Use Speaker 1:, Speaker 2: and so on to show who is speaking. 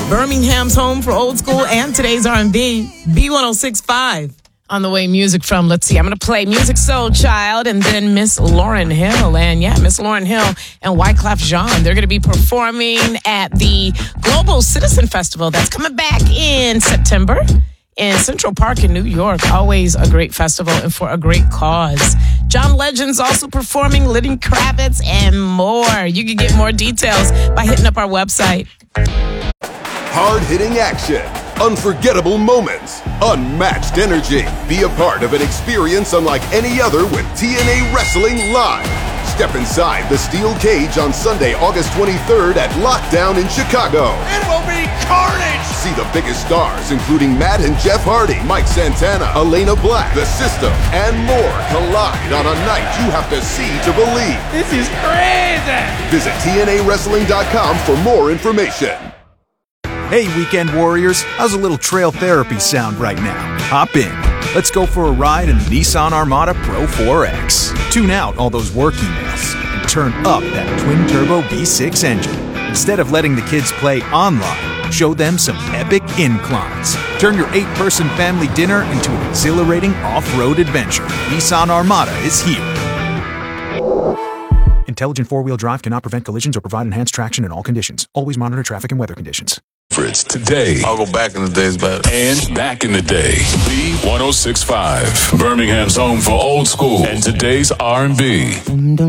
Speaker 1: Birmingham's home for old school and today's R&B. B1065 on the way. Music from, let's see, I'm going to play Musiq Soulchild and then Miss Lauryn Hill. And yeah, Miss Lauryn Hill and Wyclef Jean. They're going to be performing at the Global Citizen Festival that's coming back in September in Central Park in New York. Always a great festival and for a great cause. John Legend's also performing, Lenny Kravitz, and more. You can get more details by hitting up our website.
Speaker 2: Hard-hitting action, unforgettable moments, unmatched energy. Be a part of an experience unlike any other with TNA Wrestling Live. Step inside the steel cage on Sunday, August 23rd at Lockdown in Chicago.
Speaker 3: It will be carnage!
Speaker 2: See the biggest stars, including Matt and Jeff Hardy, Mike Santana, Elena Black, The System, and more collide on a night you have to see to believe.
Speaker 3: This is crazy!
Speaker 2: Visit TNAWrestling.com for more information.
Speaker 4: Hey, Weekend Warriors, how's a little trail therapy sound right now? Hop in. Let's go for a ride in the Nissan Armada Pro 4X. Tune out all those work emails and turn up that twin-turbo V6 engine. Instead of letting the kids play online, show them some epic inclines. Turn your 8-person family dinner into an exhilarating off-road adventure. Nissan Armada is here. Intelligent four-wheel drive cannot prevent collisions or provide enhanced traction in all conditions. Always monitor traffic and weather conditions.
Speaker 5: Fritz today.
Speaker 6: I'll go back in the days, but
Speaker 5: And back in the day. B1065. Birmingham's home for old school and today's R&B.